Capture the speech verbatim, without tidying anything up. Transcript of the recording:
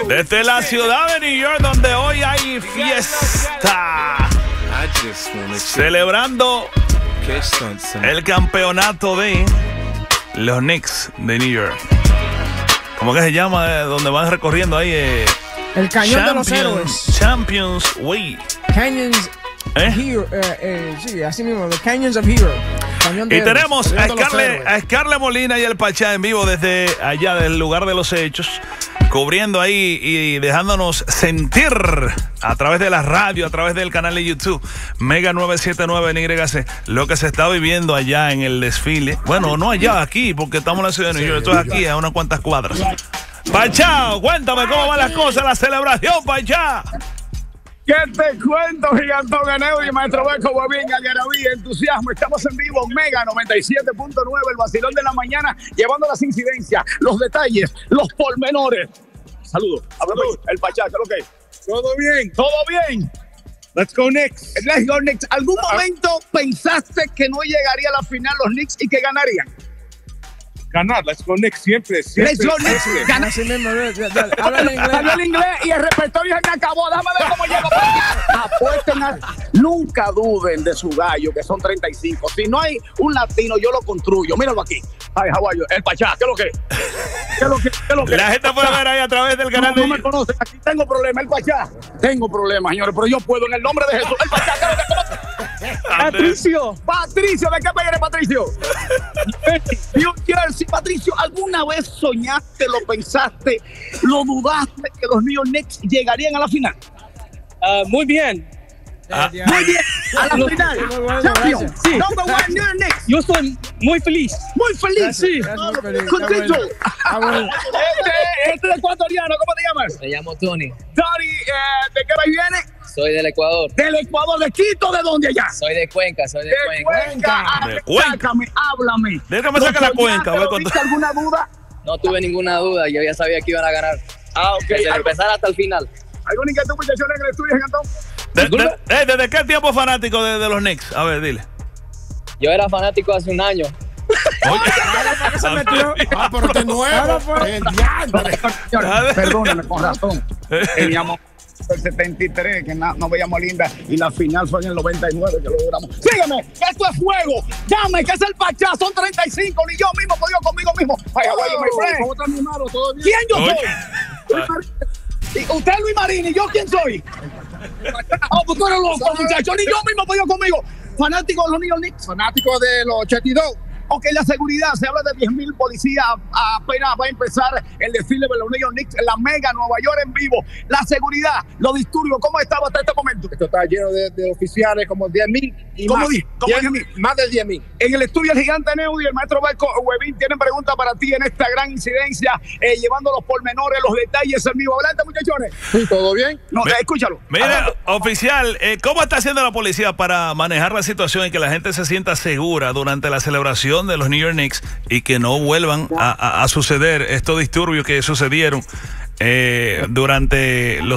Desde la ciudad de New York, donde hoy hay fiesta, celebrando el campeonato de los Knicks de New York. ¿Cómo que se llama? Eh, donde van recorriendo ahí. Eh, el cañón de los héroes. Champions Way. Canyons ¿Eh? Hero, eh, eh, sí, así mismo, The Canyons of Hero. Cañón de Y héroes. tenemos a Cañón de los Scarlett, héroes. a Scarlett Molina y el Pachá en vivo desde allá del lugar de los hechos, cubriendo ahí y dejándonos sentir a través de la radio, a través del canal de YouTube Mega nueve siete nueve en Y C, lo que se está viviendo allá en el desfile. Bueno, no allá, aquí, porque estamos en la ciudad de New York, esto es aquí, a unas cuantas cuadras. Pachá, cuéntame cómo van las cosas, la celebración, Pachá. ¿Qué te cuento, Gigantón Ganeo y Maestro Beco, Guavín, Algarabí, entusiasmo? Estamos en vivo, Mega noventa y siete punto nueve, el vacilón de la mañana, llevando las incidencias, los detalles, los pormenores. Saludos. Saludos. El Pachá, ¿qué es lo que es? ¿Todo bien? ¿Todo bien? Let's go Knicks. Let's go Knicks. ¿Algún momento pensaste que no llegaría a la final los Knicks y que ganarían? Ganar, let's go Knicks siempre, siempre. Let's go Knicks. siempre. Gana. Así mismo, de- de- de- habla en inglés. Salió el inglés y el repertorio se me acabó. Déjame ver cómo llego. Apuesten a... Nunca duden de su gallo, que son treinta y cinco. Si no hay un latino, yo lo construyo. Míralo aquí. Ay, how are you? El Pachá, ¿qué es lo que? ¿Qué es lo que? ¿Qué es lo que? La gente puede ver ahí a través del canal No, de no me conocen. Aquí tengo problemas. El Pachá. Tengo problemas, señores, pero yo puedo en el nombre de Jesús. El Pachá, ¿qué es lo que? Patricio. Patricio, ¿de qué país eres, Patricio? New Jersey. Patricio, ¿alguna vez soñaste, lo pensaste, lo dudaste que los New York Knicks llegarían a la final? Ah, muy bien. Ah. Muy bien, a la final. Muy bueno, Champion. gracias. Sí. Number one New York Knicks. Yo estoy muy feliz. Muy feliz. Sí. Gracias, muy feliz. Está Contento. bueno. Está bueno. Este, este es ecuatoriano, ¿cómo te llamas? Me llamo Tony, Tony, eh, ¿de qué país viene? soy del Ecuador. Del Ecuador, de Quito, ¿de dónde allá? Soy de Cuenca, soy de, De Cuenca. Cuenca. De Cuenca. Sácame, háblame. Déjame sacar la ¿Lo Cuenca, soñaste, voy a lo contar. viste alguna duda? No tuve ninguna duda, yo ya sabía que iban a ganar. Ah, ok. Desde ¿Algo- empezar hasta el final. ¿Alguna inquietud, muchachones, en el estudio, Gigantón? De- de- eh, ¿Desde qué tiempo fanático de, de los Knicks? A ver, dile. Yo era fanático hace un año. Oye, ¿Para qué se metió? Ah, pero este nuevo. Ahora fue- El diantre. Señores, perdóname, con razón. Teníamos el setenta y tres, que na- no veíamos linda, y la final fue en el noventa y nueve que lo logramos. Sígueme, que esto es fuego. Llame, que es el Pachá, son treinta y cinco, ni yo mismo puedo conmigo mismo. Ay, how are you, my friend? ¿Cómo está mi hermano? ¿Todo bien? ¿Quién yo Oye. soy? Y usted es Luis Marín, ¿y yo quién soy? Oh, pues tú eres loco, muchacho, ni yo mismo puedo conmigo. Fanático de los New York Knicks. Fanático de los ochenta y dos. Ok, la seguridad, se habla de diez mil policías, apenas va a empezar el desfile de los New York Knicks en la Mega, Nueva York en vivo. La seguridad, los disturbios, ¿cómo estaba hasta este momento? Esto está lleno de, de oficiales, como diez mil y ¿Cómo más. di- cómo Diez- diez mil? Más de diez mil. En el estudio el gigante Neudi y el maestro Beco Webin tienen preguntas para ti en esta gran incidencia, eh, llevando los pormenores, los detalles en vivo. Adelante, muchachones. Sí, ¿todo bien? No, Ve- eh, escúchalo. Mira, oficial, eh, ¿cómo está haciendo la policía para manejar la situación y que la gente se sienta segura durante la celebración de los New York Knicks y que no vuelvan a, a- a suceder estos disturbios que sucedieron eh, durante los